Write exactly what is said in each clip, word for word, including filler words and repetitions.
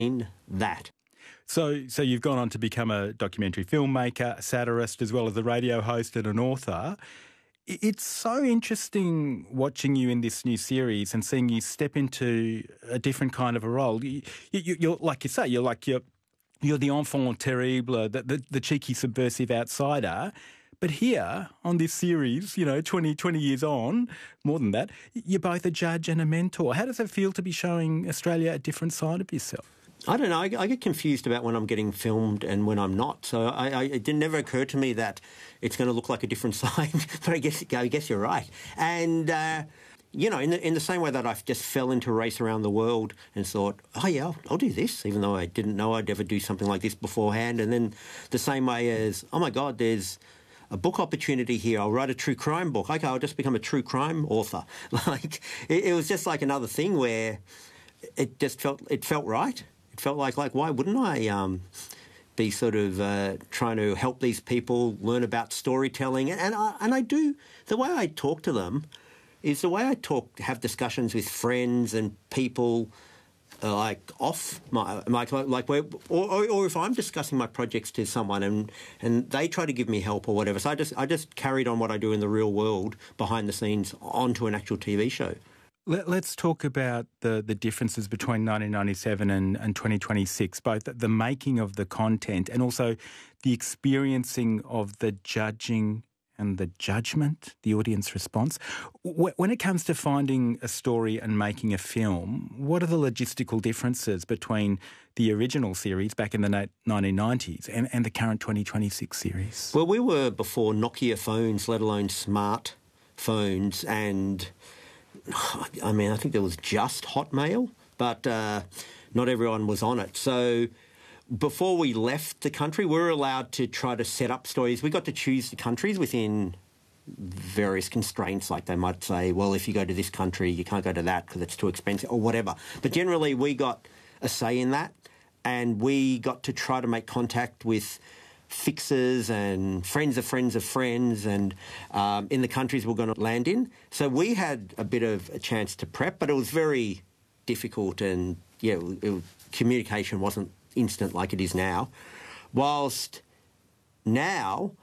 in that. So so you've gone on to become a documentary filmmaker, a satirist, as well as a radio host and an author. It's so interesting watching you in this new series and seeing you step into a different kind of a role. You, you, you're, like you say, you're like you're, you're the enfant terrible, the, the, the cheeky subversive outsider. But here, on this series, you know, twenty, twenty years on, more than that, you're both a judge and a mentor. How does it feel to be showing Australia a different side of yourself? I don't know. I, I get confused about when I'm getting filmed and when I'm not. So I, I, it didn't never occur to me that it's going to look like a different side. But I guess I guess you're right. And uh, you know, in the in the same way that I just fell into a race around the world and thought, oh yeah, I'll, I'll do this, even though I didn't know I'd ever do something like this beforehand. And then the same way as, oh my God, there's a book opportunity here. I'll write a true crime book. Okay, I'll just become a true crime author. Like it, it was just like another thing where it just felt it felt right. It felt like, like why wouldn't I um, be sort of uh, trying to help these people learn about storytelling? And, and, I, and I do, the way I talk to them is the way I talk, have discussions with friends and people uh, like off my, like, like where, or, or, or if I'm discussing my projects to someone and, and they try to give me help or whatever. So I just, I just carried on what I do in the real world behind the scenes onto an actual T V show. Let, let's talk about the, the differences between nineteen ninety-seven and, and twenty twenty-six, both the, the making of the content and also the experiencing of the judging and the judgment, the audience response. When it comes to finding a story and making a film, what are the logistical differences between the original series back in the nineteen nineties and, and the current twenty twenty-six series? Well, we were before Nokia phones, let alone smart phones, and I mean, I think there was just Hotmail, but uh, not everyone was on it. So before we left the country, we were allowed to try to set up stories. We got to choose the countries within various constraints, like they might say, well, if you go to this country, you can't go to that because it's too expensive or whatever. But generally, we got a say in that, and we got to try to make contact with fixers and friends of friends of friends and um, in the countries we're going to land in. So we had a bit of a chance to prep, but it was very difficult and, yeah, it, it, communication wasn't instant like it is now. Whilst now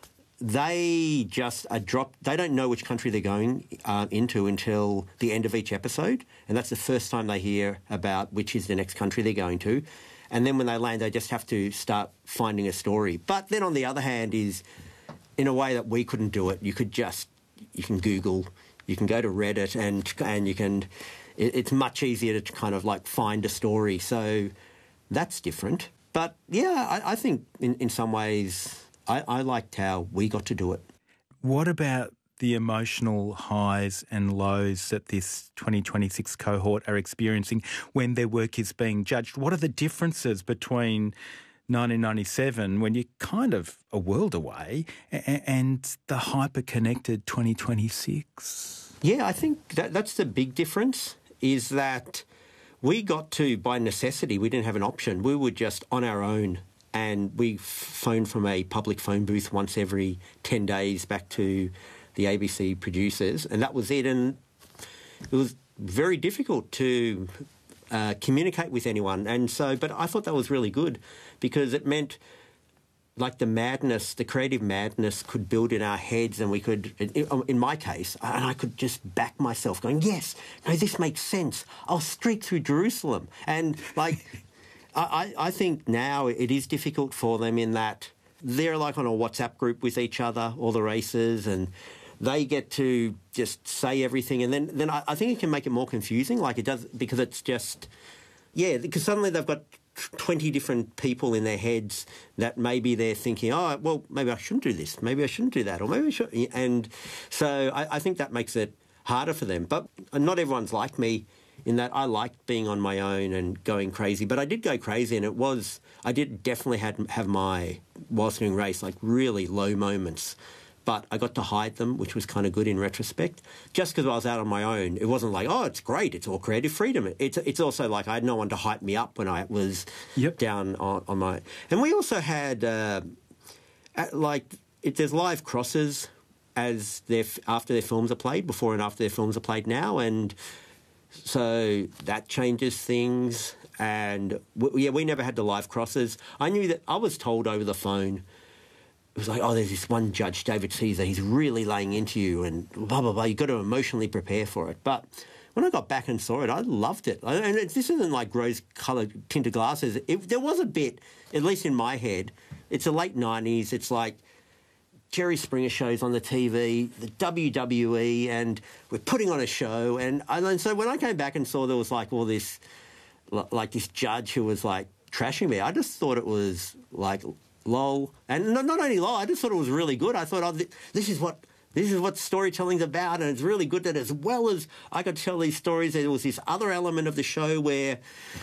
they just are dropped, they don't know which country they're going uh, into until the end of each episode, and that's the first time they hear about which is the next country they're going to. And then when they land, they just have to start finding a story. But then on the other hand is, in a way that we couldn't do it, you could just, you can Google, you can go to Reddit and and you can, it, it's much easier to kind of like find a story. So that's different. But yeah, I, I think in, in some ways I, I liked how we got to do it. What about the emotional highs and lows that this twenty twenty-six cohort are experiencing when their work is being judged? What are the differences between nineteen ninety-seven, when you're kind of a world away, and the hyper-connected twenty twenty-six? Yeah, I think that that's the big difference, is that we got to, by necessity, we didn't have an option. We were just on our own, and we phoned from a public phone booth once every ten days back to the A B C producers, and that was it. And it was very difficult to uh, communicate with anyone. And so, but I thought that was really good, because it meant like the madness, the creative madness could build in our heads, and we could, in my case, and I could just back myself going, yes, no, this makes sense. I'll streak through Jerusalem. And like, I, I think now it is difficult for them in that they're like on a WhatsApp group with each other, all the races, and they get to just say everything. And then, then I, I think it can make it more confusing, like it does, because it's just, yeah, because suddenly they've got twenty different people in their heads that maybe they're thinking, oh, well, maybe I shouldn't do this, maybe I shouldn't do that, or maybe I should. And so I, I think that makes it harder for them. But not everyone's like me in that I liked being on my own and going crazy. But I did go crazy, and it was, I did definitely had, have my, whilst doing race, like really low moments. But I got to hide them, which was kind of good in retrospect. Just because I was out on my own, it wasn't like, oh, it's great, it's all creative freedom. It's it's also like I had no one to hype me up when I was yep. down on, on my... And we also had, uh, like, it, there's live crosses as their, after their films are played, before and after their films are played now, and so that changes things. And, we, yeah, we never had the live crosses. I knew that I was told over the phone, it was like, oh, there's this one judge, David Caesar, he's really laying into you and blah, blah, blah. You've got to emotionally prepare for it. But when I got back and saw it, I loved it. And it, this isn't like rose-coloured tinted glasses. It, there was a bit, at least in my head, it's the late nineties, it's like Jerry Springer shows on the T V, the W W E, and we're putting on a show. And, and so when I came back and saw there was like all this, like this judge who was like trashing me, I just thought it was like lol. And not, not only lol, I just thought it was really good. I thought, oh, this is what this is what storytelling's about, and it's really good that as well as I could tell these stories, there was this other element of the show where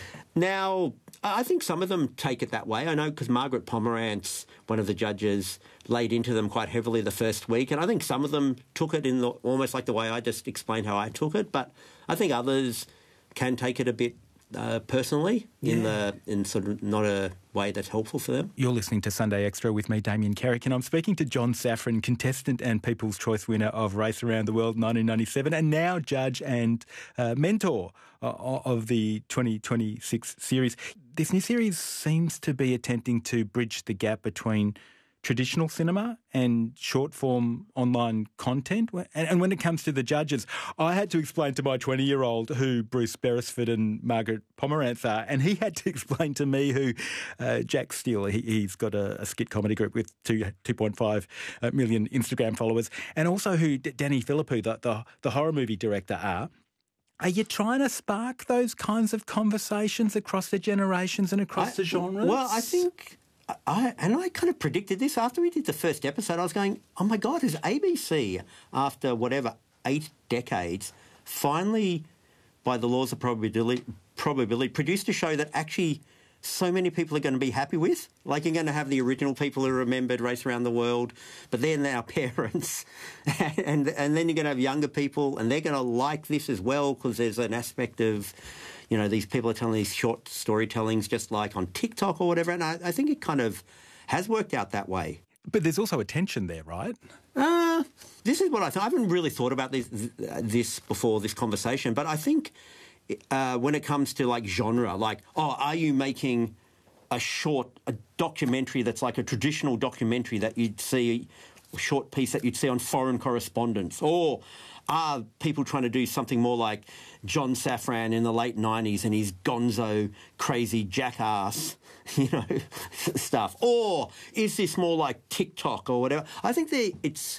now I think some of them take it that way. I know because Margaret Pomerantz, one of the judges, laid into them quite heavily the first week, and I think some of them took it in the, almost like the way I just explained how I took it, but I think others can take it a bit Uh, personally, in yeah. the in sort of not a way that's helpful for them. You're listening to Sunday Extra with me, Damien Carrick, and I'm speaking to John Safran, contestant and People's Choice winner of Race Around the World nineteen ninety-seven, and now judge and uh, mentor uh, of the twenty twenty-six series. This new series seems to be attempting to bridge the gap between traditional cinema and short-form online content. And when it comes to the judges, I had to explain to my twenty-year-old who Bruce Beresford and Margaret Pomerantz are, and he had to explain to me who uh, Jack Steele, he, he's got a, a skit comedy group with two, two point five million Instagram followers, and also who D- Danny Philippou, the, the, the horror movie director, are. Are you trying to spark those kinds of conversations across the generations and across I, the genres? Well, I think... I, and I kind of predicted this after we did the first episode. I was going, oh my God, is A B C, after whatever, eight decades, finally, by the laws of probability, probability, produced a show that actually so many people are going to be happy with? Like, you're going to have the original people who remembered Race Around the World, but they're now parents. and, and then you're going to have younger people, and they're going to like this as well because there's an aspect of... You know, these people are telling these short storytellings just like on TikTok or whatever, and I, I think it kind of has worked out that way. But there's also a tension there, right? Uh, this is what I think. I haven't really thought about this, this before this conversation, but I think uh, when it comes to, like, genre, like, oh, are you making a short, a documentary that's like a traditional documentary that you'd see, a short piece that you'd see on Foreign Correspondence, or... are people trying to do something more like John Safran in the late nineties and his gonzo, crazy jackass, you know, stuff? Or is this more like TikTok or whatever? I think they, it's...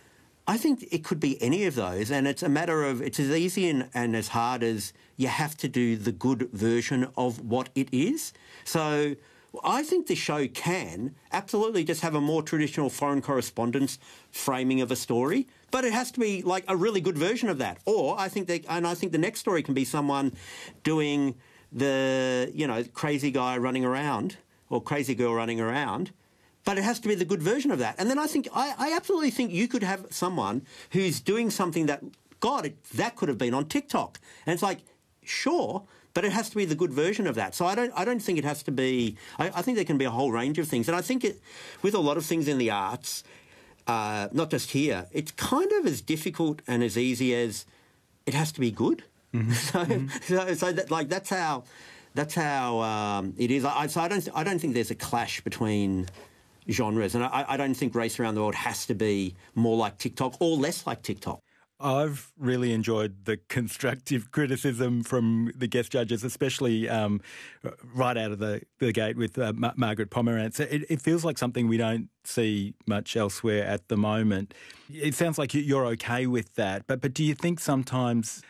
I think it could be any of those, and it's a matter of... It's as easy and, and as hard as you have to do the good version of what it is. So... I think the show can absolutely just have a more traditional Foreign Correspondence framing of a story, but it has to be like a really good version of that. Or I think they, and I think the next story can be someone doing the, you know, crazy guy running around or crazy girl running around, but it has to be the good version of that. And then I think, I, I absolutely think you could have someone who's doing something that, God, it, that could have been on TikTok. And it's like, sure, but it has to be the good version of that. So I don't I don't think it has to be... I, I think there can be a whole range of things. And I think it, with a lot of things in the arts, uh, not just here, it's kind of as difficult and as easy as it has to be good. Mm-hmm. so, mm-hmm. so so that, like that's how that's how um, it is. I, so I don't I don't think there's a clash between genres, and I, I don't think Race Around the World has to be more like TikTok or less like TikTok. I've really enjoyed the constructive criticism from the guest judges, especially um, right out of the, the gate with uh, Ma- Margaret Pomerantz. It, it feels like something we don't see much elsewhere at the moment. It sounds like you're okay with that, but but do you think sometimes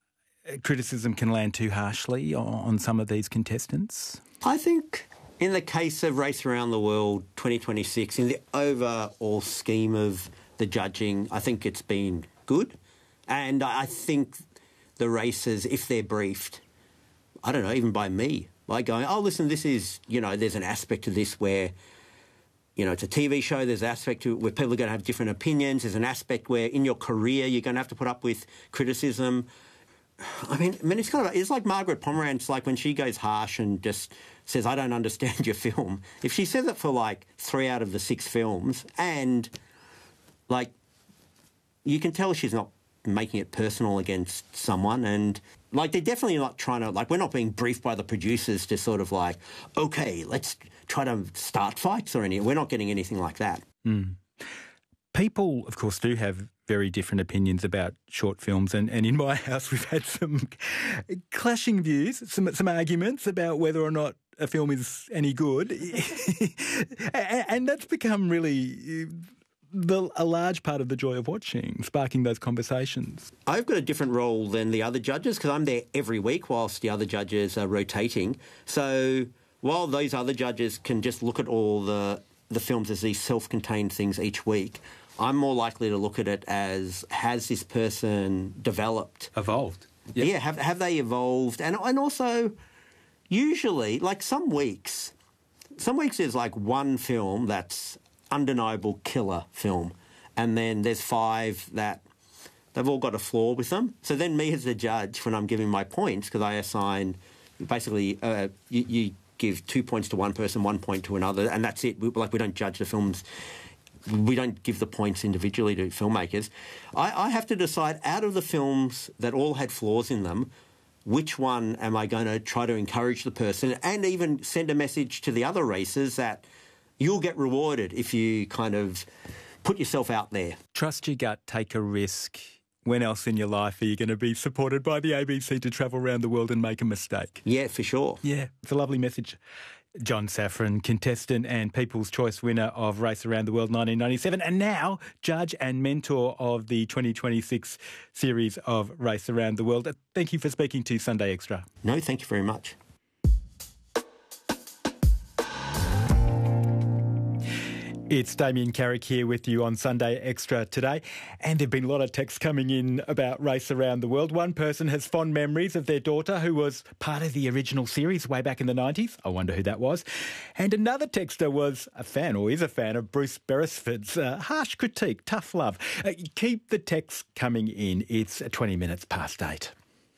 criticism can land too harshly on, on some of these contestants? I think in the case of Race Around the World twenty twenty-six, in the overall scheme of the judging, I think it's been good. And I think the races, if they're briefed, I don't know, even by me, like going, oh, listen, this is, you know, there's an aspect to this where, you know, it's a T V show, there's an aspect to where people are going to have different opinions, there's an aspect where in your career you're going to have to put up with criticism. I mean, I mean, it's kind of, it's like Margaret Pomerantz, like when she goes harsh and just says, I don't understand your film. If she says it for like three out of the six films and, like, you can tell she's not making it personal against someone. And, like, they're definitely not trying to, like, we're not being briefed by the producers to sort of like, okay, let's try to start fights or anything. We're not getting anything like that. Mm. People, of course, do have very different opinions about short films, and, and in my house we've had some clashing views, some some arguments about whether or not a film is any good. and, and that's become really the, a large part of the joy of watching, sparking those conversations. I've got a different role than the other judges because I'm there every week whilst the other judges are rotating. So while those other judges can just look at all the, the films as these self-contained things each week, I'm more likely to look at it as, has this person developed? Evolved. Yep. Yeah, have have they evolved? And and also, usually, like some weeks, some weeks there's like one film that's undeniable killer film, and then there's five that they've all got a flaw with them. So then me as the judge, when I'm giving my points, because I assign, basically, uh, you, you give two points to one person, one point to another, and that's it. We, like, we don't judge the films. We don't give the points individually to filmmakers. I, I have to decide, out of the films that all had flaws in them, which one am I going to try to encourage the person and even send a message to the other races that you'll get rewarded if you kind of put yourself out there. Trust your gut, take a risk. When else in your life are you going to be supported by the A B C to travel around the world and make a mistake? Yeah, for sure. Yeah, it's a lovely message. John Safran, contestant and People's Choice winner of Race Around the World nineteen ninety-seven, and now judge and mentor of the twenty twenty-six series of Race Around the World. Thank you for speaking to Sunday Extra. No, thank you very much. It's Damien Carrick here with you on Sunday Extra today, and there have been a lot of texts coming in about Race Around the World. One person has fond memories of their daughter who was part of the original series way back in the nineties. I wonder who that was. And another texter was a fan, or is a fan, of Bruce Beresford's uh, harsh critique, tough love. Uh, keep the texts coming in. It's twenty minutes past eight.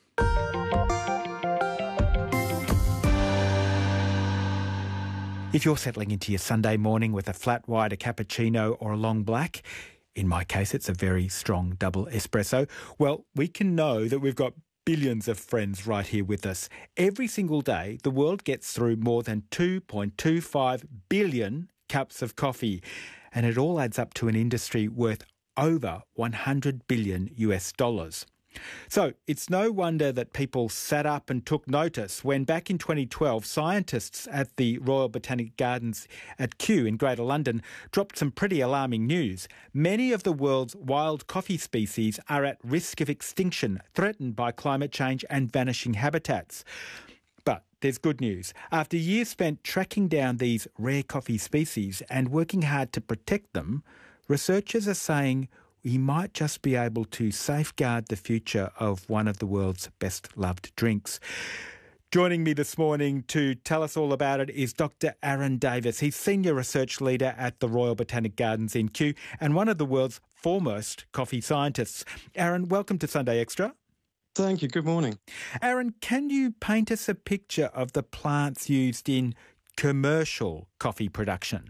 If you're settling into your Sunday morning with a flat white, a cappuccino or a long black, in my case it's a very strong double espresso, well, we can know that we've got billions of friends right here with us. Every single day, the world gets through more than two point two five billion cups of coffee, and it all adds up to an industry worth over one hundred billion US dollars. So it's no wonder that people sat up and took notice when back in twenty twelve, scientists at the Royal Botanic Gardens at Kew in Greater London dropped some pretty alarming news. Many of the world's wild coffee species are at risk of extinction, threatened by climate change and vanishing habitats. But there's good news. After years spent tracking down these rare coffee species and working hard to protect them, researchers are saying we might just be able to safeguard the future of one of the world's best-loved drinks. Joining me this morning to tell us all about it is Doctor Aaron Davis. He's Senior Research Leader at the Royal Botanic Gardens in Kew and one of the world's foremost coffee scientists. Aaron, welcome to Sunday Extra. Thank you. Good morning. Aaron, can you paint us a picture of the plants used in commercial coffee production?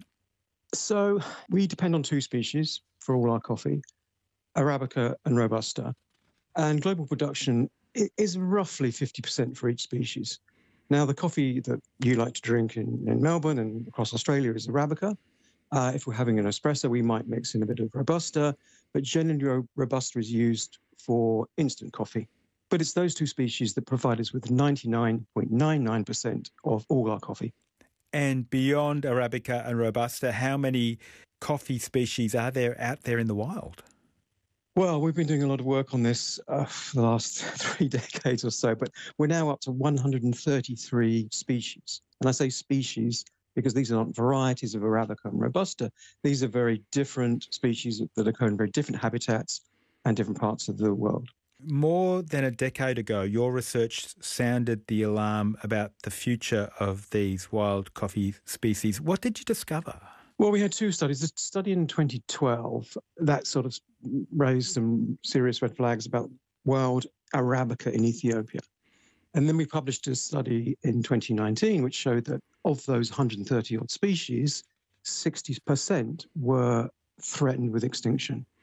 So we depend on two species for all our coffee, Arabica and Robusta, and global production is roughly fifty percent for each species. Now, the coffee that you like to drink in, in Melbourne and across Australia is Arabica. Uh, if we're having an espresso, we might mix in a bit of Robusta, but generally Robusta is used for instant coffee. But it's those two species that provide us with ninety-nine point nine nine percent of all our coffee. And beyond Arabica and Robusta, how many coffee species are there out there in the wild? Well, we've been doing a lot of work on this uh, for the last three decades or so, but we're now up to one hundred thirty-three species. And I say species because these are not varieties of Arabica and Robusta. These are very different species that occur in very different habitats and different parts of the world. More than a decade ago, your research sounded the alarm about the future of these wild coffee species. What did you discover? Well, we had two studies. The study in twenty twelve, that sort of raised some serious red flags about wild Arabica in Ethiopia. And then we published a study in twenty nineteen, which showed that of those one hundred thirty odd species, sixty percent were threatened with extinction.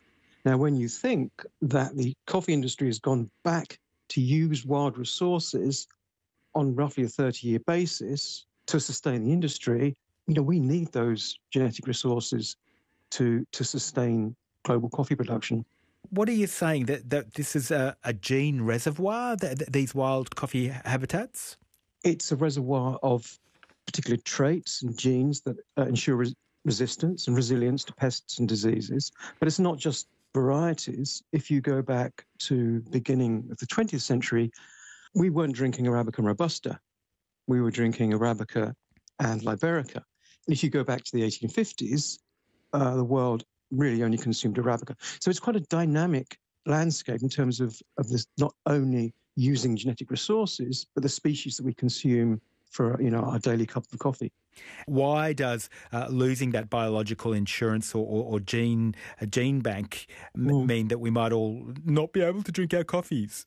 Now, when you think that the coffee industry has gone back to use wild resources on roughly a thirty-year basis to sustain the industry, you know, we need those genetic resources to to sustain global coffee production. What are you saying, that, that this is a, a gene reservoir, that, that these wild coffee habitats? It's a reservoir of particular traits and genes that uh, ensure res- resistance and resilience to pests and diseases. But it's not just varieties. If you go back to beginning of the twentieth century, we weren't drinking Arabica and Robusta. We were drinking Arabica and Liberica. And if you go back to the eighteen fifties, uh, the world really only consumed Arabica. So it's quite a dynamic landscape in terms of, of this, not only using genetic resources, but the species that we consume for, you know, our daily cup of coffee. Why does uh, losing that biological insurance or, or, or gene a gene bank m- Mm. mean that we might all not be able to drink our coffees?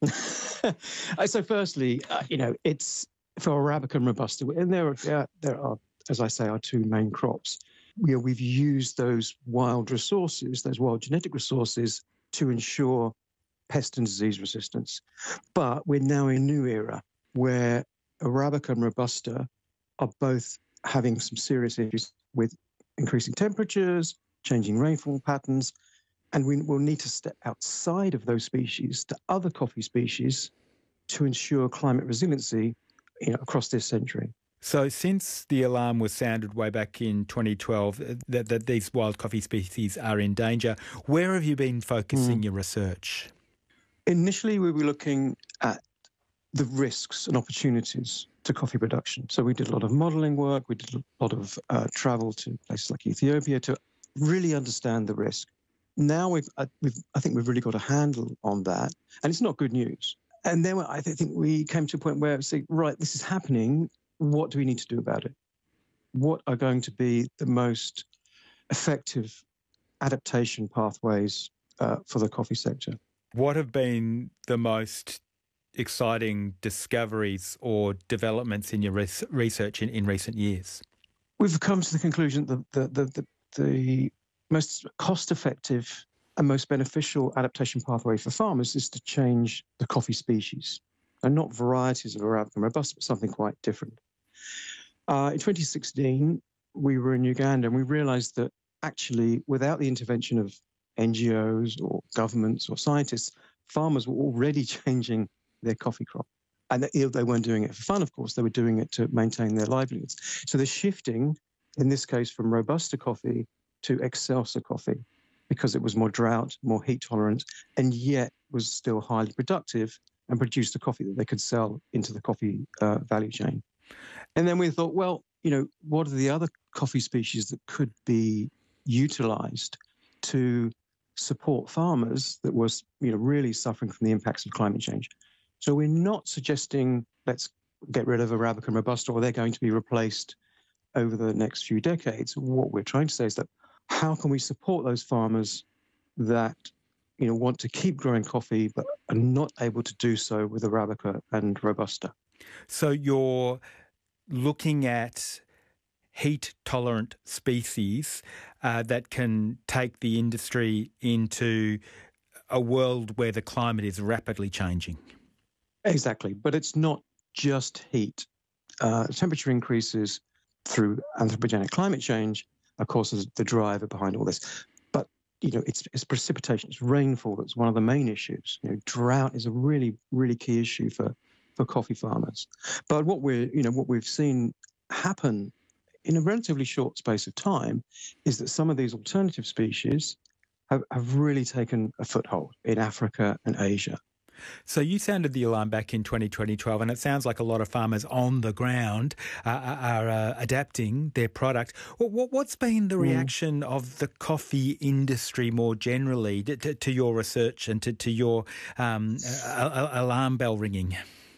So firstly, uh, you know, it's for Arabica and Robusta, and there are, there, there are, as I say, our two main crops. You know, we've used those wild resources, those wild genetic resources, to ensure pest and disease resistance. But we're now in a new era where Arabica and Robusta are both having some serious issues with increasing temperatures, changing rainfall patterns, and we will need to step outside of those species to other coffee species to ensure climate resiliency, you know, across this century. So since the alarm was sounded way back in twenty twelve that, that these wild coffee species are in danger, where have you been focusing mm. your research? Initially, we were looking at the risks and opportunities to coffee production. So we did a lot of modelling work, we did a lot of uh, travel to places like Ethiopia to really understand the risk. Now we've, uh, we've, I think we've really got a handle on that, and it's not good news. And then I think we came to a point where we say, right, this is happening. What do we need to do about it? What are going to be the most effective adaptation pathways uh, for the coffee sector? What have been the most exciting discoveries or developments in your res- research in, in recent years? We've come to the conclusion that the, the, the, the most cost-effective and most beneficial adaptation pathway for farmers is to change the coffee species, and not varieties of Arabica and Robusta, but something quite different. Uh, in twenty sixteen, we were in Uganda and we realized that actually, without the intervention of N G Os or governments or scientists, farmers were already changing their coffee crop. And they, they weren't doing it for fun, of course, they were doing it to maintain their livelihoods. So they're shifting, in this case, from Robusta coffee to Excelsa coffee, because it was more drought, more heat tolerant, and yet was still highly productive and produced a coffee that they could sell into the coffee uh, value chain. And then we thought, well, you know, what are the other coffee species that could be utilized to support farmers that was, you know, really suffering from the impacts of climate change? So we're not suggesting let's get rid of Arabica and Robusta or they're going to be replaced over the next few decades. What we're trying to say is that how can we support those farmers that, you know, want to keep growing coffee but are not able to do so with Arabica and Robusta? So you're looking at heat-tolerant species uh, that can take the industry into a world where the climate is rapidly changing. Exactly, but it's not just heat. Uh, temperature increases through anthropogenic climate change, of course, is the driver behind all this. But, you know, it's, it's precipitation, it's rainfall that's one of the main issues. You know, drought is a really, really key issue for, for coffee farmers. But what we're, you know, what we've seen happen in a relatively short space of time is that some of these alternative species have, have really taken a foothold in Africa and Asia. So you sounded the alarm back in twenty twelve, and it sounds like a lot of farmers on the ground uh, are uh, adapting their product. What, what's been the reaction mm. of the coffee industry more generally to, to, to your research and to, to your um, uh, alarm bell ringing?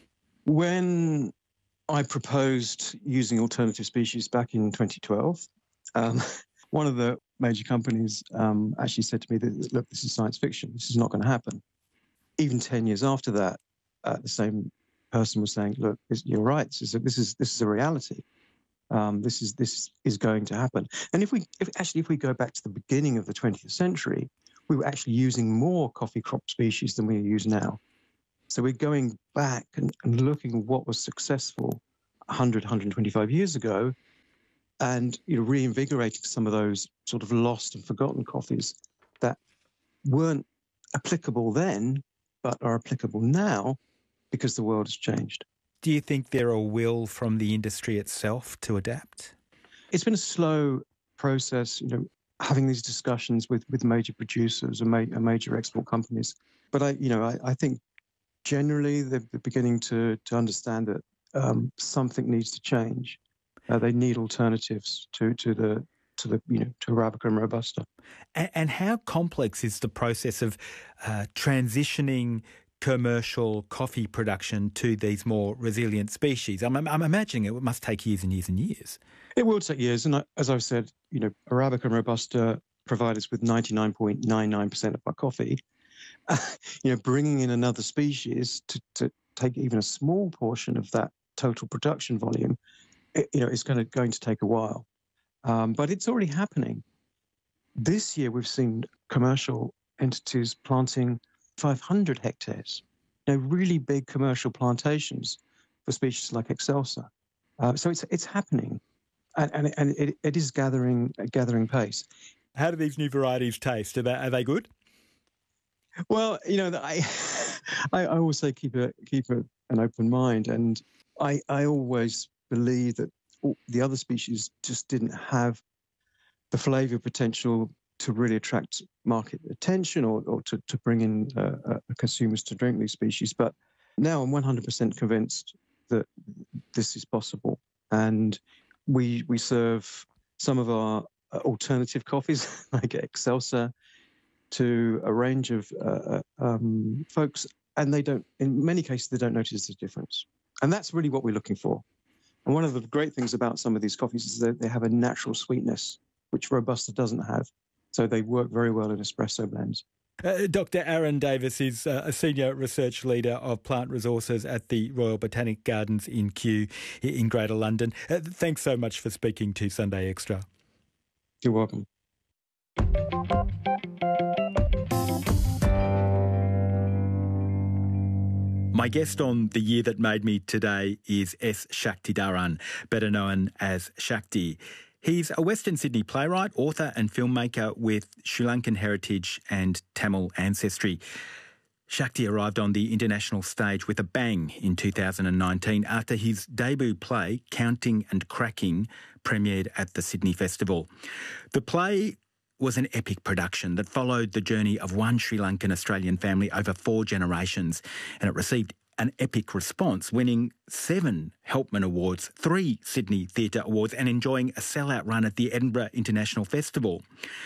When I proposed using alternative species back in twenty twelve, um, one of the major companies um, actually said to me that, look, this is science fiction. This is not going to happen. Even ten years after that, uh, the same person was saying, look, this, you're right. This is a, this is this is a reality. Um, this is this is going to happen. And if we if, actually if we go back to the beginning of the twentieth century, we were actually using more coffee crop species than we use now. So we're going back and, and looking at what was successful one hundred, one hundred twenty-five years ago, and you know, reinvigorating some of those sort of lost and forgotten coffees that weren't applicable then, but are applicable now because the world has changed. Do you think there a will from the industry itself to adapt? It's been a slow process, you know, having these discussions with, with major producers and, ma- and major export companies. But I, you know, I, I think generally they're, they're beginning to to understand that um, something needs to change. Uh, they need alternatives to to the to the you know to Arabica and Robusta. And, and how complex is the process of uh, transitioning commercial coffee production to these more resilient species? I'm, I'm imagining it must take years and years and years. It will take years, and I, as I've said, you know, Arabica and Robusta provide us with ninety-nine point nine nine percent of our coffee. Uh, you know, bringing in another species to, to take even a small portion of that total production volume, it, you know, it's going to going to take a while. Um, but it's already happening. This year, we've seen commercial entities planting five hundred hectares, you know, really big commercial plantations for species like Excelsa. Uh, so it's it's happening, and and, and it, it is gathering gathering pace. How do these new varieties taste? Are they, are they good? Well, you know, I I always say keep a keep a, an open mind, and I I always believe that the other species just didn't have the flavour potential to really attract market attention or, or to, to bring in uh, uh, consumers to drink these species. But now I'm one hundred percent convinced that this is possible. And we we serve some of our alternative coffees like Excelsa to a range of uh, um, folks, and they don't, in many cases, they don't notice the difference. And that's really what we're looking for. And one of the great things about some of these coffees is that they have a natural sweetness, which Robusta doesn't have. So they work very well in espresso blends. Uh, Doctor Aaron Davis is uh, a senior research leader of plant resources at the Royal Botanic Gardens in Kew in Greater London. Uh, thanks so much for speaking to Sunday Extra. You're welcome. My guest on The Year That Made Me today is S. Shaktidaran, better known as Shakti. He's a Western Sydney playwright, author and filmmaker with Sri Lankan heritage and Tamil ancestry. Shakti arrived on the international stage with a bang in two thousand nineteen after his debut play, Counting and Cracking, premiered at the Sydney Festival. The play was an epic production that followed the journey of one Sri Lankan Australian family over four generations, and it received an epic response, winning seven Helpman Awards, three Sydney Theatre Awards, and enjoying a sellout run at the Edinburgh International Festival.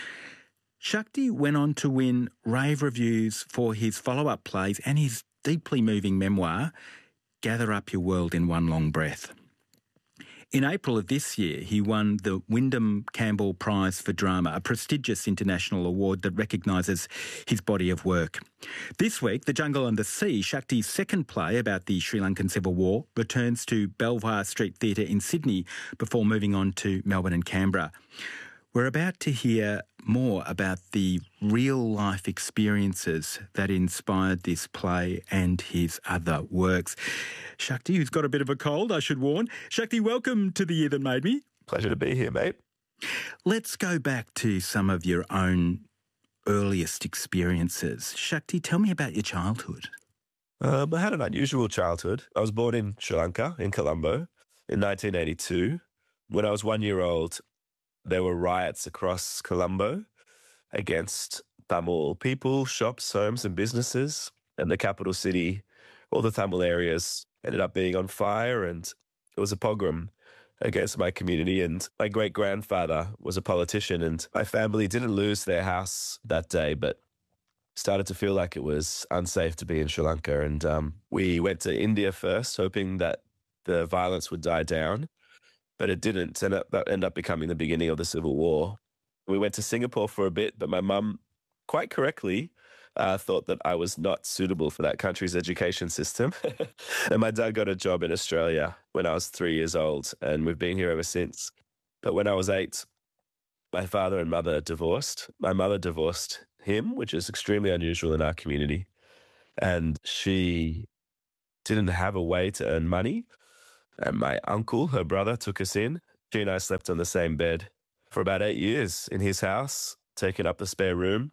Shakti went on to win rave reviews for his follow-up plays and his deeply moving memoir, Gather Up Your World in One Long Breath. In April of this year, he won the Wyndham Campbell Prize for Drama, a prestigious international award that recognises his body of work. This week, The Jungle and the Sea, Shakti's second play about the Sri Lankan Civil War, returns to Belvoir Street Theatre in Sydney before moving on to Melbourne and Canberra. We're about to hear more about the real-life experiences that inspired this play and his other works. Shakti, who's got a bit of a cold, I should warn. Shakti, welcome to The Year That Made Me. Pleasure to be here, mate. Let's go back to some of your own earliest experiences. Shakti, tell me about your childhood. Um, I had an unusual childhood. I was born in Sri Lanka, in Colombo, in nineteen eighty-two. When I was one year old, there were riots across Colombo against Tamil people, shops, homes and businesses. And the capital city, all the Tamil areas ended up being on fire, and it was a pogrom against my community. And my great-grandfather was a politician, and my family didn't lose their house that day, but started to feel like it was unsafe to be in Sri Lanka. And um, we went to India first, hoping that the violence would die down. But it didn't, and that ended up becoming the beginning of the Civil War. We went to Singapore for a bit, but my mum, quite correctly, uh, thought that I was not suitable for that country's education system. And my dad got a job in Australia when I was three years old, and we've been here ever since. But when I was eight, my father and mother divorced. My mother divorced him, which is extremely unusual in our community. And she didn't have a way to earn money. And my uncle, her brother, took us in. She and I slept on the same bed for about eight years in his house, taking up the spare room.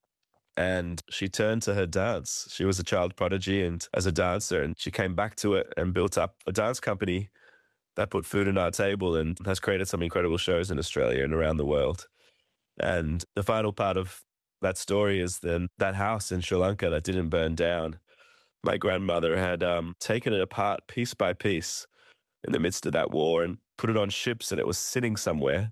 And she turned to her dance. She was a child prodigy and as a dancer, and she came back to it and built up a dance company that put food on our table and has created some incredible shows in Australia and around the world. And the final part of that story is then that house in Sri Lanka that didn't burn down. My grandmother had um, taken it apart piece by piece in the midst of that war and put it on ships, and it was sitting somewhere.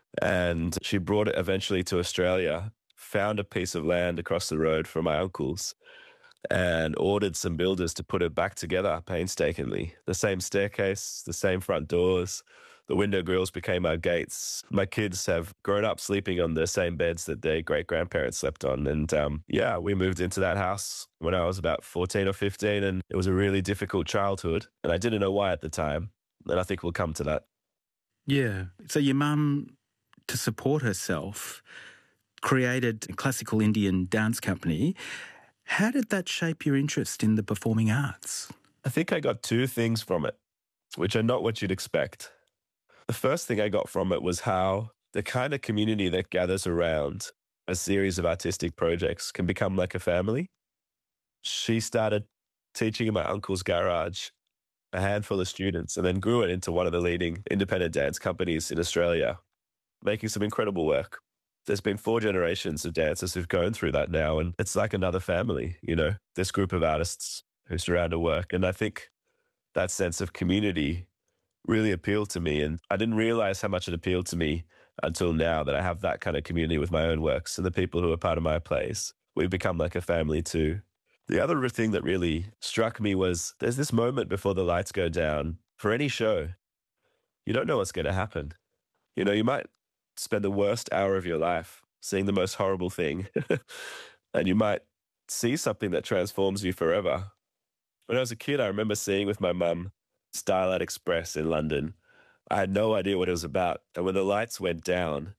And she brought it eventually to Australia, found a piece of land across the road from my uncle's, and ordered some builders to put it back together painstakingly. The same staircase, the same front doors, the window grills became our gates. My kids have grown up sleeping on the same beds that their great-grandparents slept on. And um, yeah, we moved into that house when I was about fourteen or fifteen, and it was a really difficult childhood. And I didn't know why at the time. And I think we'll come to that. Yeah. So your mum, to support herself, created a classical Indian dance company. How did that shape your interest in the performing arts? I think I got two things from it, which are not what you'd expect. The first thing I got from it was how the kind of community that gathers around a series of artistic projects can become like a family. She started teaching in my uncle's garage a handful of students and then grew it into one of the leading independent dance companies in Australia, making some incredible work. There's been four generations of dancers who've gone through that now, and it's like another family, you know, this group of artists who surround her work. And I think that sense of community really appealed to me. And I didn't realize how much it appealed to me until now, that I have that kind of community with my own works and the people who are part of my plays. We've become like a family too. The other thing that really struck me was there's this moment before the lights go down for any show. You don't know what's going to happen. You know, you might spend the worst hour of your life seeing the most horrible thing, and you might see something that transforms you forever. When I was a kid, I remember seeing with my mum Starlight Express in London. I had no idea what it was about. And when the lights went down,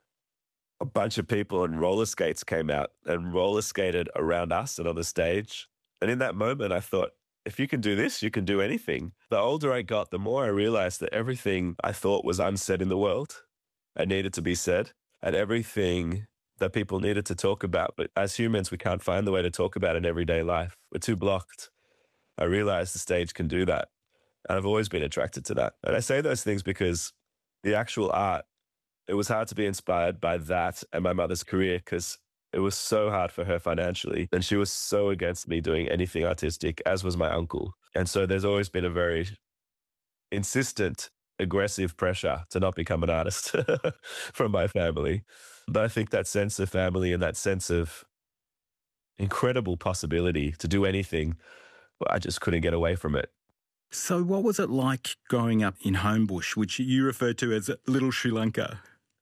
a bunch of people on roller skates came out and roller skated around us and on the stage. And in that moment, I thought, if you can do this, you can do anything. The older I got, the more I realized that everything I thought was unsaid in the world and needed to be said, and everything that people needed to talk about. But as humans, we can't find the way to talk about it in everyday life. We're too blocked. I realized the stage can do that. And I've always been attracted to that. And I say those things because the actual art, it was hard to be inspired by that and my mother's career because it was so hard for her financially. And she was so against me doing anything artistic, as was my uncle. And so there's always been a very insistent, aggressive pressure to not become an artist from my family. But I think that sense of family and that sense of incredible possibility to do anything, I just couldn't get away from it. So what was it like growing up in Homebush, which you refer to as Little Sri Lanka?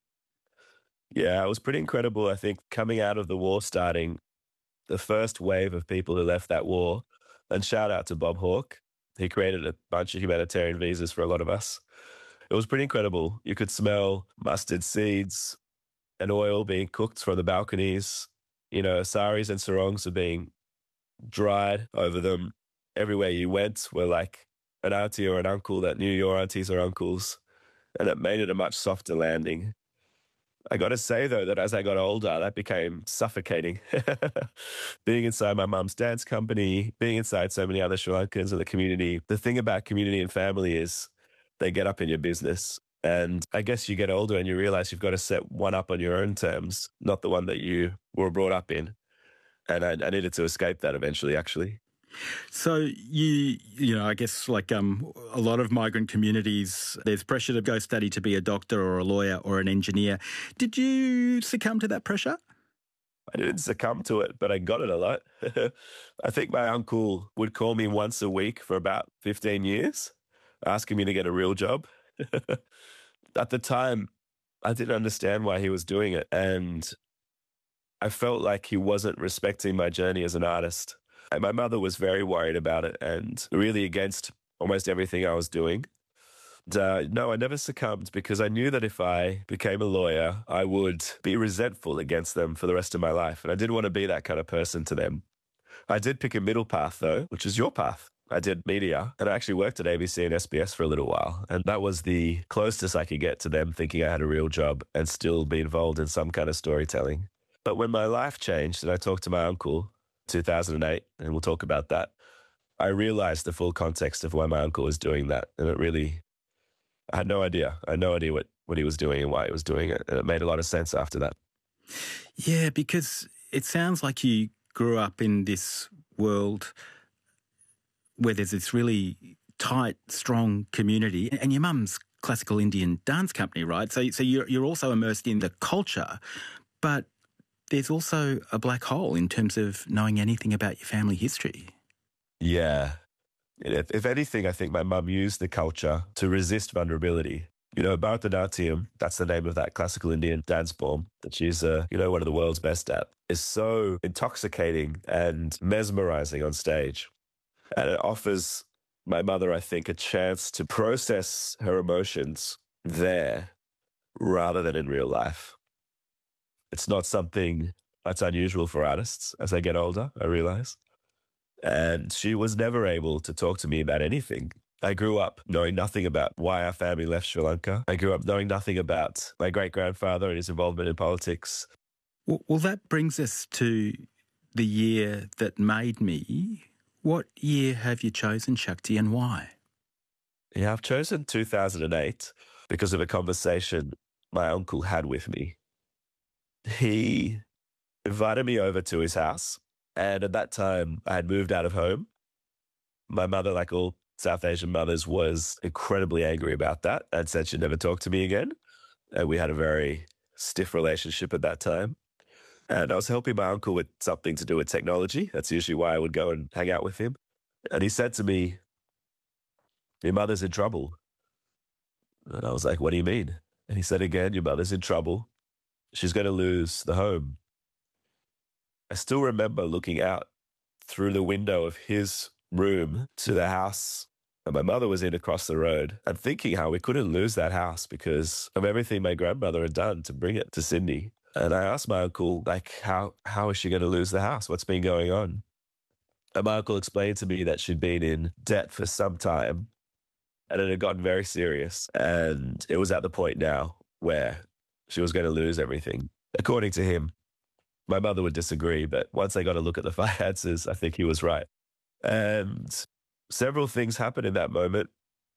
Yeah, it was pretty incredible. I think coming out of the war starting, the first wave of people who left that war, and shout out to Bob Hawke. He created a bunch of humanitarian visas for a lot of us. It was pretty incredible. You could smell mustard seeds and oil being cooked from the balconies. You know, saris and sarongs are being dried over them. Everywhere you went were like an auntie or an uncle that knew your aunties or uncles, and it made it a much softer landing. I got to say, though, that as I got older, that became suffocating. Being inside my mum's dance company, being inside so many other Sri Lankans in the community, the thing about community and family is they get up in your business. And I guess you get older and you realize you've got to set one up on your own terms, not the one that you were brought up in. And I, I needed to escape that eventually, actually. So you, you know, I guess like um, a lot of migrant communities, there's pressure to go study to be a doctor or a lawyer or an engineer. Did you succumb to that pressure? I didn't succumb to it, but I got it a lot. I think my uncle would call me once a week for about fifteen years, asking me to get a real job. At the time, I didn't understand why he was doing it, and I felt like he wasn't respecting my journey as an artist. And my mother was very worried about it and really against almost everything I was doing. Uh, no, I never succumbed because I knew that if I became a lawyer, I would be resentful against them for the rest of my life. And I didn't want to be that kind of person to them. I did pick a middle path, though, which is your path. I did media, and I actually worked at A B C and S B S for a little while. And that was the closest I could get to them thinking I had a real job and still be involved in some kind of storytelling. But when my life changed and I talked to my uncle in two thousand eight, and we'll talk about that, I realized the full context of why my uncle was doing that. And it really, I had no idea. I had no idea what, what he was doing and why he was doing it. And it made a lot of sense after that. Yeah, because it sounds like you grew up in this world where there's this really tight, strong community, and your mum's classical Indian dance company, right? So, so you're you're also immersed in the culture, but there's also a black hole in terms of knowing anything about your family history. Yeah. If, if anything, I think my mum used the culture to resist vulnerability. You know, Bharatanatyam, that's the name of that classical Indian dance form that she's, uh, you know, one of the world's best at, is so intoxicating and mesmerizing on stage. And it offers my mother, I think, a chance to process her emotions there rather than in real life. It's not something that's unusual for artists as I get older, I realize. And she was never able to talk to me about anything. I grew up knowing nothing about why our family left Sri Lanka. I grew up knowing nothing about my great-grandfather and his involvement in politics. Well, well, that brings us to the year that made me. What year have you chosen, Shakti, and why? Yeah, I've chosen two thousand eight because of a conversation my uncle had with me. He invited me over to his house, and at that time, I had moved out of home. My mother, like all South Asian mothers, was incredibly angry about that and said she'd never talk to me again. And we had a very stiff relationship at that time. And I was helping my uncle with something to do with technology. That's usually why I would go and hang out with him. And he said to me, "Your mother's in trouble." And I was like, "What do you mean?" And he said again, "Your mother's in trouble. She's going to lose the home." I still remember looking out through the window of his room to the house that my mother was in across the road and thinking how we couldn't lose that house because of everything my grandmother had done to bring it to Sydney. And I asked my uncle, like, how, how is she going to lose the house? What's been going on? And my uncle explained to me that she'd been in debt for some time and it had gotten very serious. And it was at the point now where she was going to lose everything. According to him, my mother would disagree, but once I got a look at the finances, I think he was right. And several things happened in that moment.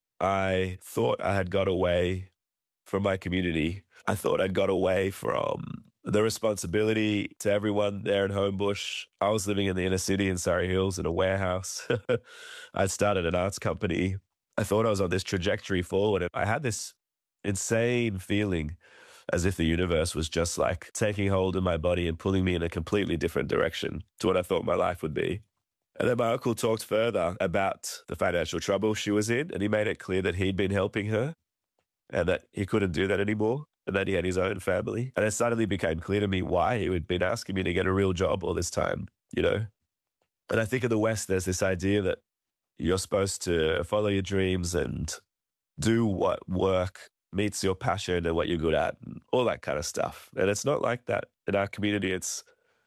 I thought I had got away from my community. I thought I'd got away from the responsibility to everyone there in Homebush. I was living in the inner city in Surrey Hills in a warehouse. I'd started an arts company. I thought I was on this trajectory forward. And I had this insane feeling as if the universe was just like taking hold of my body and pulling me in a completely different direction to what I thought my life would be. And then my uncle talked further about the financial trouble she was in, and he made it clear that he'd been helping her and that he couldn't do that anymore and that he had his own family. And it suddenly became clear to me why he had been asking me to get a real job all this time, you know? And I think in the West, there's this idea that you're supposed to follow your dreams and do what work meets your passion and what you're good at and all that kind of stuff. And it's not like that in our community. It's,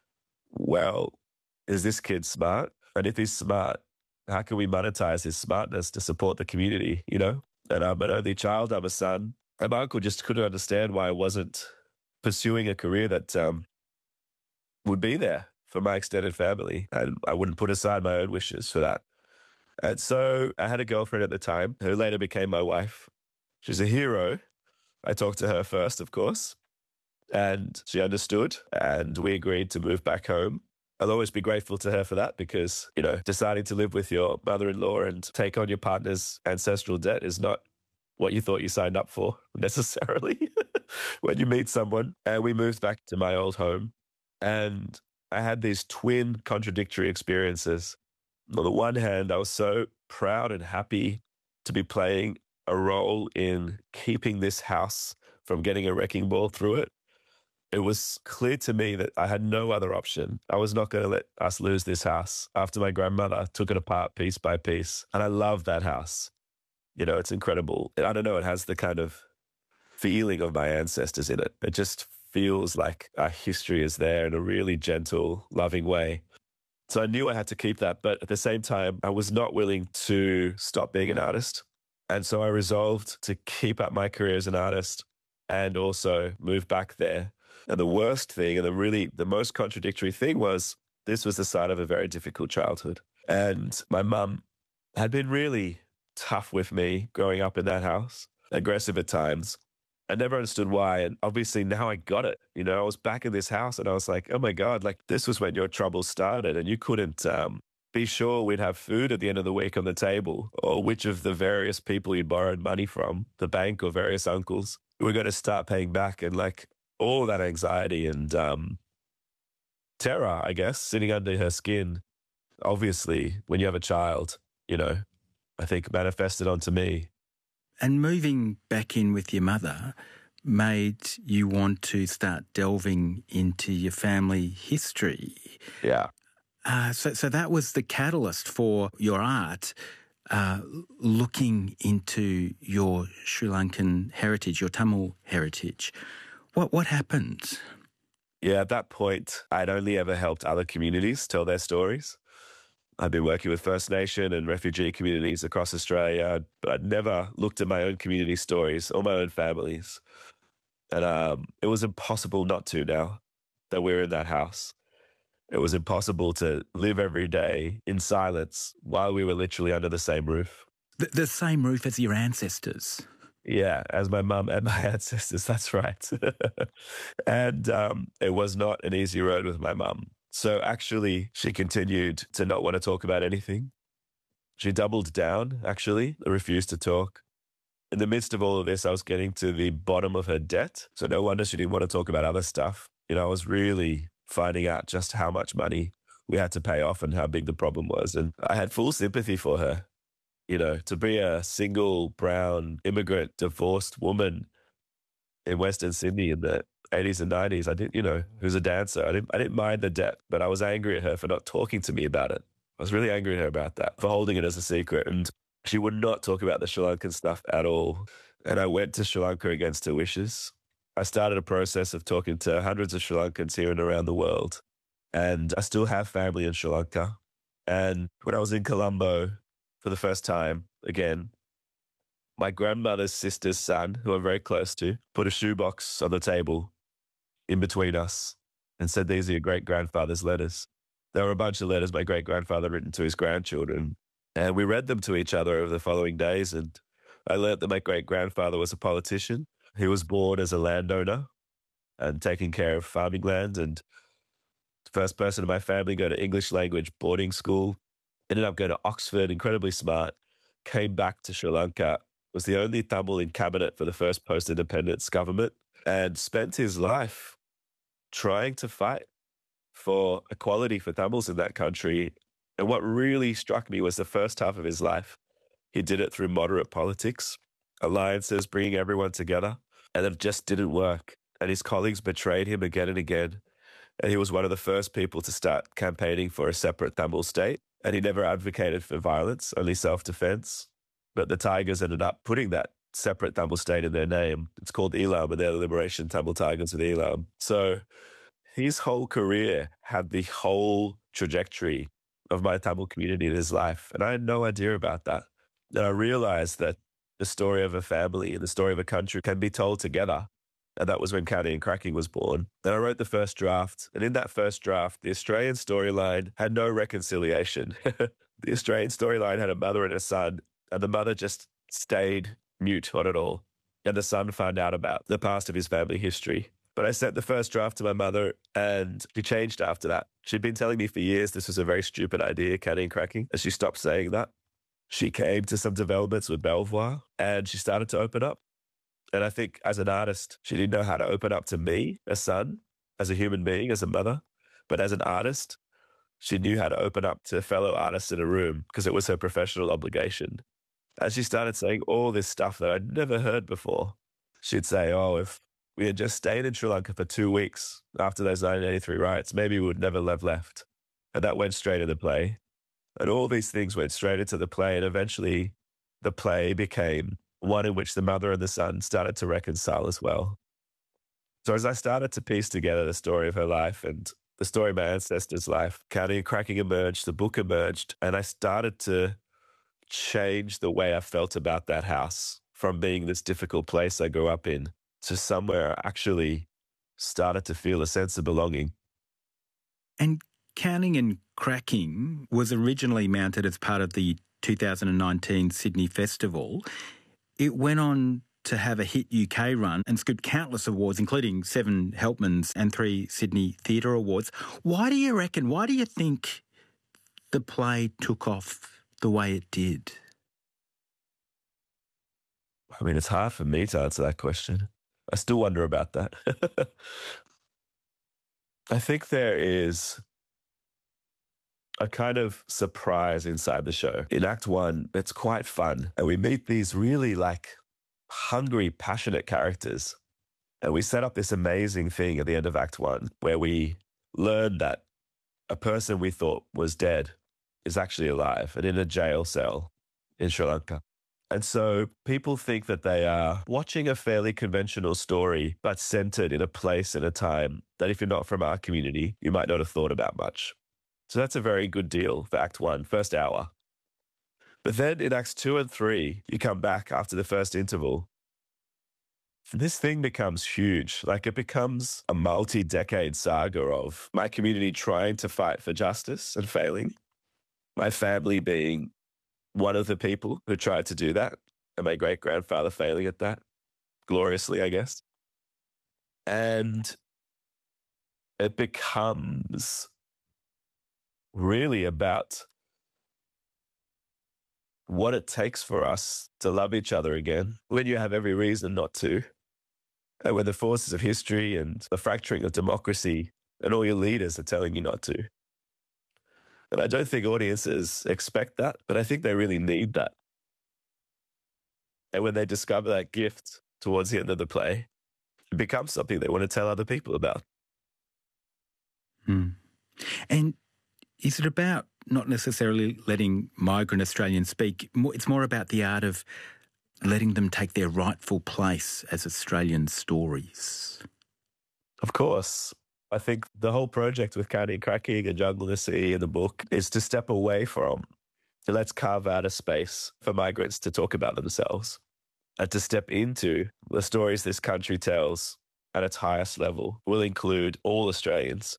well, is this kid smart? And if he's smart, how can we monetize his smartness to support the community, you know? And I'm an only child, I'm a son. And my uncle just couldn't understand why I wasn't pursuing a career that um, would be there for my extended family. And I wouldn't put aside my own wishes for that. And so I had a girlfriend at the time who later became my wife. She's a hero. I talked to her first, of course, and she understood, and we agreed to move back home. I'll always be grateful to her for that because, you know, deciding to live with your mother-in-law and take on your partner's ancestral debt is not what you thought you signed up for necessarily when you meet someone. And we moved back to my old home, and I had these twin contradictory experiences. On the one hand, I was so proud and happy to be playing a role in keeping this house from getting a wrecking ball through it. It was clear to me that I had no other option. I was not going to let us lose this house after my grandmother took it apart piece by piece. And I loved that house. You know, it's incredible. I don't know, it has the kind of feeling of my ancestors in it. It just feels like our history is there in a really gentle, loving way. So I knew I had to keep that, but at the same time, I was not willing to stop being an artist. And so I resolved to keep up my career as an artist and also move back there. And the worst thing, and the really, the most contradictory thing was, this was the start of a very difficult childhood. And my mum had been really tough with me growing up in that house, aggressive at times. I never understood why. And obviously now I got it. You know, I was back in this house and I was like, oh my God, like this was when your trouble started and you couldn't um, be sure we'd have food at the end of the week on the table, or which of the various people you borrowed money from, the bank or various uncles, we're going to start paying back. And like all that anxiety and um, terror, I guess, sitting under her skin, obviously when you have a child, you know, I think manifested onto me. And moving back in with your mother made you want to start delving into your family history. Yeah. Uh, so, so that was the catalyst for your art, uh, looking into your Sri Lankan heritage, your Tamil heritage. What what happened? Yeah, at that point, I'd only ever helped other communities tell their stories. I've been working with First Nation and refugee communities across Australia, but I'd never looked at my own community stories or my own families. And um, it was impossible not to now that we were in that house. It was impossible to live every day in silence while we were literally under the same roof. The, the same roof as your ancestors? Yeah, as my mum and my ancestors, that's right. And um, it was not an easy road with my mum. So actually, she continued to not want to talk about anything. She doubled down, actually, refused to talk. In the midst of all of this, I was getting to the bottom of her debt. So no wonder she didn't want to talk about other stuff. You know, I was really finding out just how much money we had to pay off and how big the problem was. And I had full sympathy for her. You know, to be a single brown immigrant divorced woman in Western Sydney in the eighties and nineties, I didn't, you know, who's a dancer. I didn't, I didn't mind the debt, but I was angry at her for not talking to me about it. I was really angry at her about that, for holding it as a secret. And she would not talk about the Sri Lankan stuff at all. And I went to Sri Lanka against her wishes. I started a process of talking to hundreds of Sri Lankans here and around the world. And I still have family in Sri Lanka. And when I was in Colombo for the first time, again, my grandmother's sister's son, who I'm very close to, put a shoebox on the table in between us and said, these are your great-grandfather's letters. There were a bunch of letters my great-grandfather had written to his grandchildren. And we read them to each other over the following days. And I learnt that my great-grandfather was a politician. He was born as a landowner and taking care of farming land. And the first person in my family to go to English language boarding school, ended up going to Oxford, incredibly smart, came back to Sri Lanka, was the only Tamil in cabinet for the first post-independence government, and spent his life trying to fight for equality for Tamils in that country. And what really struck me was the first half of his life, he did it through moderate politics, alliances, bringing everyone together, and it just didn't work. And his colleagues betrayed him again and again. And he was one of the first people to start campaigning for a separate Tamil state. And he never advocated for violence, only self-defense. But the Tigers ended up putting that separate Tamil state in their name. It's called Elam, and they're the Liberation Tamil Tigers of Elam. So his whole career had the whole trajectory of my Tamil community in his life. And I had no idea about that. And I realized that the story of a family and the story of a country can be told together. And that was when Counting and Cracking was born. And I wrote the first draft. And in that first draft, the Australian storyline had no reconciliation. The Australian storyline had a mother and a son, and the mother just stayed mute on it all. And the son found out about the past of his family history. But I sent the first draft to my mother, and she changed after that. She'd been telling me for years this was a very stupid idea, Counting and Cracking, and she stopped saying that. She came to some developments with Belvoir, and she started to open up. And I think as an artist, she didn't know how to open up to me, a son, as a human being, as a mother. But as an artist, she knew how to open up to fellow artists in a room because it was her professional obligation. As she started saying all this stuff that I'd never heard before, she'd say, oh, if we had just stayed in Sri Lanka for two weeks after those nineteen eighty-three riots, maybe we would never have left. And that went straight into the play. And all these things went straight into the play. And eventually the play became one in which the mother and the son started to reconcile as well. So as I started to piece together the story of her life and the story of my ancestors' life, Counting and Cracking emerged, the book emerged, and I started to change the way I felt about that house from being this difficult place I grew up in to somewhere I actually started to feel a sense of belonging. And Counting and Cracking was originally mounted as part of the two thousand nineteen Sydney Festival. It went on to have a hit U K run and scooped countless awards, including seven Helpmans and three Sydney Theatre Awards. Why do you reckon, why do you think the play took off the way it did? I mean, it's hard for me to answer that question. I still wonder about that. I think there is a kind of surprise inside the show. In Act One, it's quite fun. And we meet these really like hungry, passionate characters. And we set up this amazing thing at the end of Act One where we learn that a person we thought was dead is actually alive and in a jail cell in Sri Lanka. And so people think that they are watching a fairly conventional story, but centered in a place and a time that if you're not from our community, you might not have thought about much. So that's a very good deal for Act One, first hour. But then in Acts Two and Three, you come back after the first interval. This thing becomes huge. Like it becomes a multi-decade saga of my community trying to fight for justice and failing. My family being one of the people who tried to do that, and my great-grandfather failing at that, gloriously, I guess. And it becomes really about what it takes for us to love each other again when you have every reason not to, and when the forces of history and the fracturing of democracy and all your leaders are telling you not to. And I don't think audiences expect that, but I think they really need that. And when they discover that gift towards the end of the play, it becomes something they want to tell other people about. Hmm. And is it about not necessarily letting migrant Australians speak? It's more about the art of letting them take their rightful place as Australian stories. Of course. I think the whole project with Counting and Cracking and Jungle in the Sea and the book is to step away from, let's carve out a space for migrants to talk about themselves and to step into the stories this country tells at its highest level will include all Australians.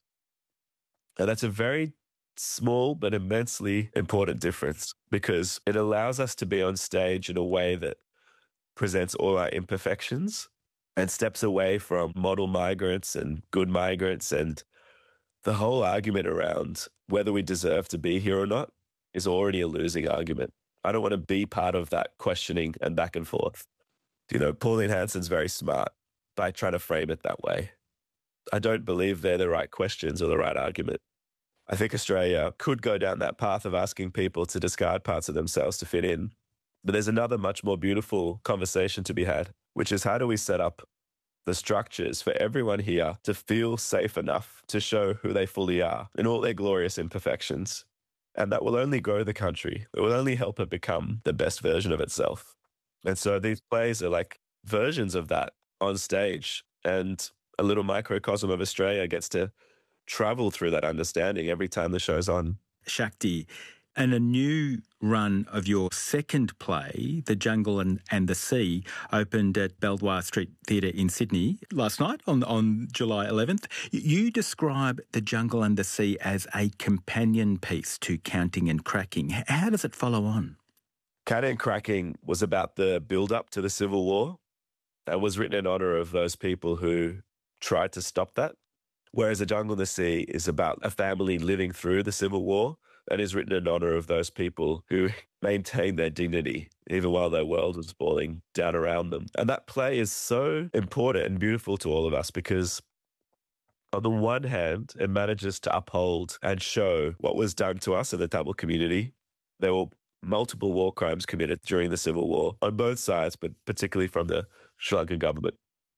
And that's a very small but immensely important difference because it allows us to be on stage in a way that presents all our imperfections and steps away from model migrants and good migrants, and the whole argument around whether we deserve to be here or not is already a losing argument. I don't want to be part of that questioning and back and forth. You know, Pauline Hanson's very smart by trying to frame it that way. I don't believe they're the right questions or the right argument. I think Australia could go down that path of asking people to discard parts of themselves to fit in. But there's another much more beautiful conversation to be had, which is how do we set up the structures for everyone here to feel safe enough to show who they fully are in all their glorious imperfections. And that will only grow the country. It will only help it become the best version of itself. And so these plays are like versions of that on stage. And a little microcosm of Australia gets to travel through that understanding every time the show's on. Shakti, and a new run of your second play, The Jungle and, and the Sea, opened at Belvoir Street Theatre in Sydney last night on, on July eleventh. You describe The Jungle and the Sea as a companion piece to Counting and Cracking. How does it follow on? Counting and Cracking was about the build-up to the Civil War and was written in honour of those people who tried to stop that, whereas The Jungle and the Sea is about a family living through the Civil War and is written in honour of those people who maintained their dignity even while their world was falling down around them. And that play is so important and beautiful to all of us because on the one hand, it manages to uphold and show what was done to us in the Tamil community. There were multiple war crimes committed during the Civil War on both sides, but particularly from the Sri Lankan government.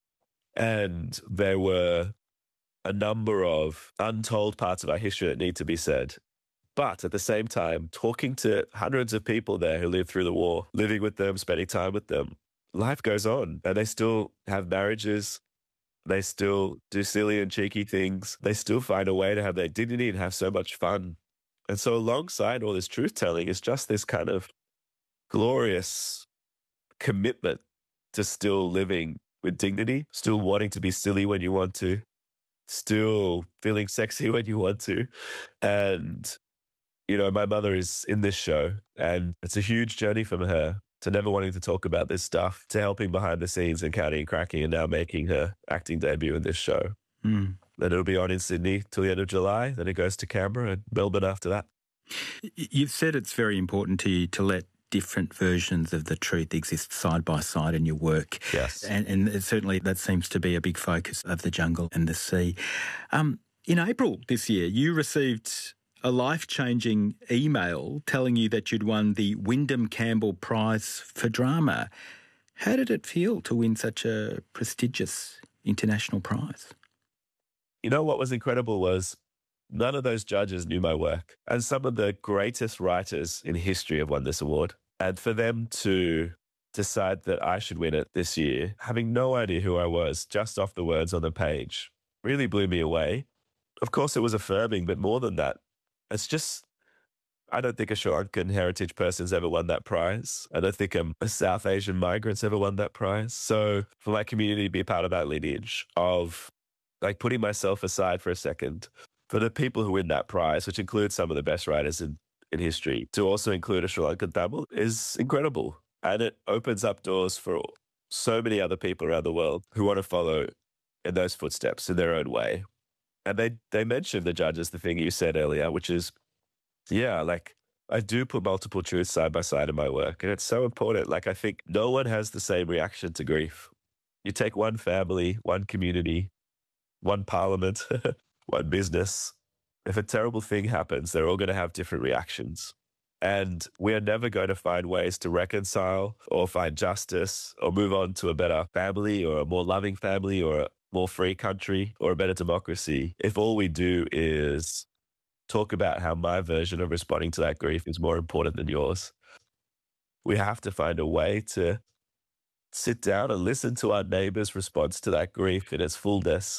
And there were a number of untold parts of our history that need to be said. But at the same time, talking to hundreds of people there who lived through the war, living with them, spending time with them, life goes on. And they still have marriages. They still do silly and cheeky things. They still find a way to have their dignity and have so much fun. And so alongside all this truth-telling is just this kind of glorious commitment to still living with dignity, still wanting to be silly when you want to, still feeling sexy when you want to. And, you know, my mother is in this show, and it's a huge journey from her to never wanting to talk about this stuff, to helping behind the scenes and Counting and Cracking, and now making her acting debut in this show. Mm. Then it'll be on in Sydney till the end of July. Then it goes to Canberra and Melbourne after that. You've said it's very important to you to let different versions of the truth exist side by side in your work. Yes. And, and certainly that seems to be a big focus of The Jungle and the Sea. Um, in April this year, you received a life-changing email telling you that you'd won the Wyndham Campbell Prize for Drama. How did it feel to win such a prestigious international prize? You know what was incredible was none of those judges knew my work. And some of the greatest writers in history have won this award. And for them to decide that I should win it this year, having no idea who I was, just off the words on the page, really blew me away. Of course, it was affirming, but more than that, it's just, I don't think a Sri Lankan heritage person's ever won that prize. I don't think a, a South Asian migrant's ever won that prize. So for my community to be part of that lineage of like putting myself aside for a second, for the people who win that prize, which includes some of the best writers in, in history, to also include a Sri Lankan Tamil is incredible. And it opens up doors for so many other people around the world who want to follow in those footsteps in their own way. And they, they mentioned, the judges, the thing you said earlier, which is, yeah, like I do put multiple truths side by side in my work. And it's so important. Like I think no one has the same reaction to grief. You take one family, one community, one parliament, one business. If a terrible thing happens, they're all going to have different reactions. And we are never going to find ways to reconcile or find justice or move on to a better family or a more loving family or a more free country or a better democracy if all we do is talk about how my version of responding to that grief is more important than yours. We have to find a way to sit down and listen to our neighbor's response to that grief in its fullness.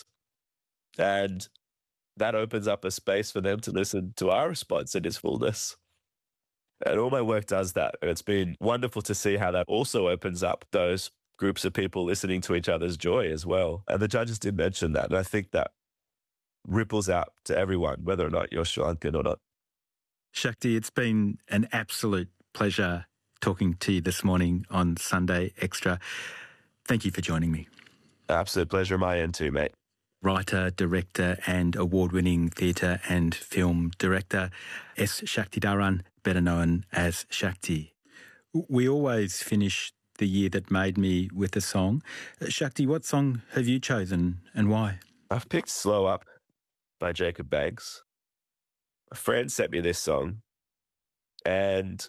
And that opens up a space for them to listen to our response in its fullness. And all my work does that. And it's been wonderful to see how that also opens up those groups of people listening to each other's joy as well. And the judges did mention that. And I think that ripples out to everyone, whether or not you're Sri Lankan or not. Shakti, it's been an absolute pleasure talking to you this morning on Sunday Extra. Thank you for joining me. Absolute pleasure, my end too, mate. Writer, director and award-winning theatre and film director, S. Shaktidaran, better known as Shakti. We always finish the year that made me with a song. Shakti, what song have you chosen and why? I've picked Slow Up by Jacob Banks. A friend sent me this song, and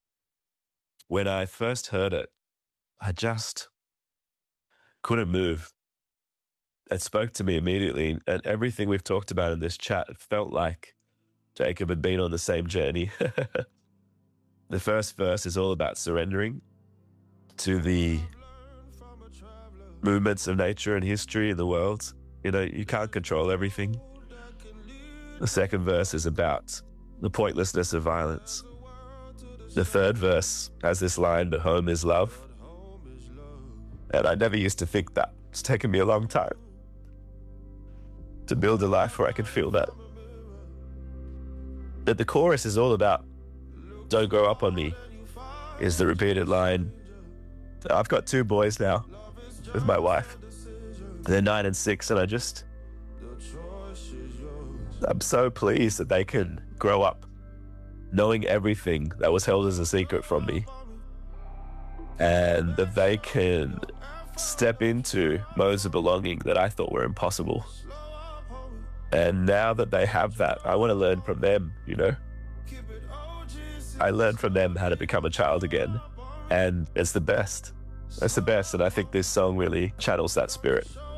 when I first heard it, I just couldn't move. It spoke to me immediately, and everything we've talked about in this chat, it felt like Jacob had been on the same journey. The first verse is all about surrendering to the movements of nature and history in the world. You know, you can't control everything. The second verse is about the pointlessness of violence. The third verse has this line, "The home is love." And I never used to think that. It's taken me a long time to build a life where I can feel that. That the chorus is all about, "Don't grow up on me," is the repeated line. I've got two boys now with my wife. They're nine and six, and I just, I'm so pleased that they can grow up knowing everything that was held as a secret from me, and that they can step into modes of belonging that I thought were impossible. And now that they have that, I want to learn from them, you know? I learned from them how to become a child again, and it's the best. It's the best, and I think this song really channels that spirit.